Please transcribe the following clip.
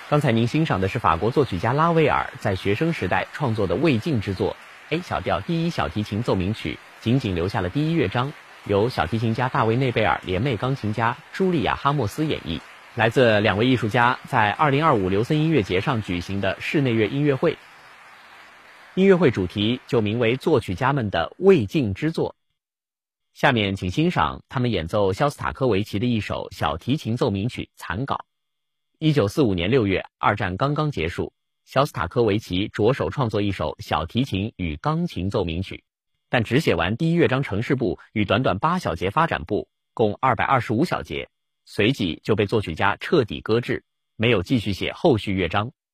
刚才您欣赏的是法国作曲家拉威尔在学生时代创作的未竟之作 A 小调第一小提琴奏鸣曲，仅仅留下了第一乐章，由小提琴家大卫内贝尔联袂钢琴家茱莉亚哈莫斯演绎，来自两位艺术家在2025刘森音乐节上举行的室内乐音乐会。音乐会主题就名为作曲家们的未竟之作。下面请欣赏他们演奏肖斯塔科维奇的一首小提琴奏鸣曲残稿。1945年6月，二战刚刚结束，肖斯塔科维奇着手创作一首小提琴与钢琴奏鸣曲，但只写完第一乐章城市部与短短8小节发展部，共225小节，随即就被作曲家彻底搁置，没有继续写后续乐章。